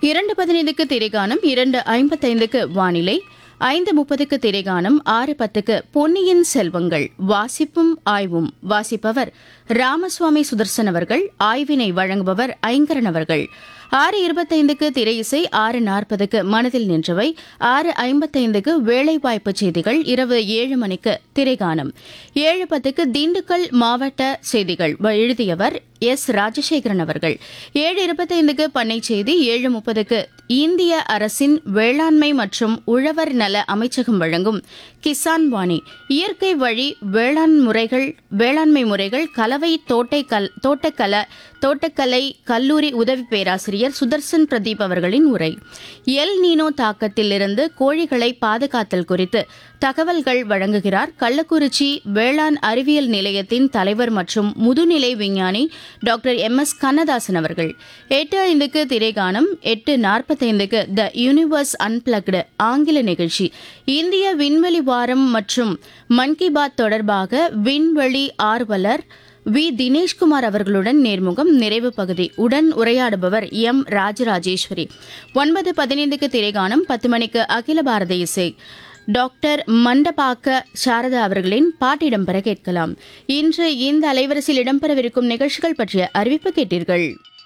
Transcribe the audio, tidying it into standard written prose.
2:15க்கு திரைகானம், 2:55க்கு வானிலை, 5:30க்கு திரைகானம், 6:10க்கு பொன்னியின் செல்வங்கள் வாசிப்பும் ஆய்வும். வாசிப்பவர் ராமசுவாமி சுதர்சன் அவர்கள். ஆய்வினை வழங்குபவர் ஐங்கரன் அவர்கள். 6:25க்கு திரையிசை, 6:40க்கு மனதில் நின்றவை, 6:55க்கு வேலைவாய்ப்பு செய்திகள், இரவு 7 மணிக்கு திரைகானம், 7:10க்கு திண்டுக்கல் மாவட்ட செய்திகள் எழுதியவர் எஸ். ராஜசேகரன் அவர்கள். 7:25க்கு பண்ணை செய்தி, 7:30க்கு இந்திய அரசின் வேளாண்மை மற்றும் உழவர் நல அமைச்சகம் வழங்கும் கிசான் வாணி, இயற்கை வழி வேளாண்மை முறைகள், கலவை தோட்டக்கலை கல்லூரி உதவி பேராசிரியர் சுதர்சன் பிரதீப் அவர்களின் உரை. எல் நீனோ தாக்கத்திலிருந்து கோழிகளை பாதுகாத்தல் குறித்து தகவல்கள் வழங்குகிறார் கள்ளக்குறிச்சி வேளாண் அறிவியல் நிலையத்தின் தலைவர் மற்றும் முதுநிலை விஞ்ஞானி டாக்டர் எம்.எஸ். கண்ணதாசன் அவர்கள். 8:05க்கு திரைகானம், 8:45க்கு த யூனிவர்ஸ் அன்பிளக்டு ஆங்கில நிகழ்ச்சி, இந்திய விண்வெளி வாரம் மற்றும் மன் கி பாத் தொடர்பாக விண்வெளி ஆர்வலர் வி. தினேஷ்குமார் அவர்களுடன் நேர்முகம், நிறைவு பகுதி. உடன் உரையாடுபவர் எம். ராஜராஜேஸ்வரி. 9:15க்கு திரைகானம், 10 மணிக்கு அகில பாரத இசை, டாக்டர் மண்டபாக்க சாரதா அவர்களின் பாட்டு இடம்பெற கேட்கலாம். இன்று இந்த அலைவரிசையில் இடம்பெறவிருக்கும் நிகழ்ச்சிகள் பற்றிய அறிவிப்பு கேட்டீர்கள்.